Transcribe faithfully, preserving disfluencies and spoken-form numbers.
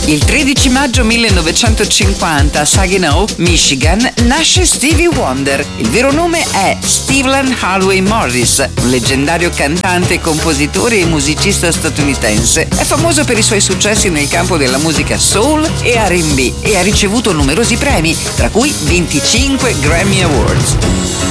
Il tredici maggio millenovecentocinquanta a Saginaw, Michigan, nasce Stevie Wonder. Il vero nome è Stevland Hardaway Morris, un leggendario cantante, compositore e musicista statunitense. È famoso per i suoi successi nel campo della musica soul e R and B e ha ricevuto numerosi premi, tra cui venticinque Grammy Awards.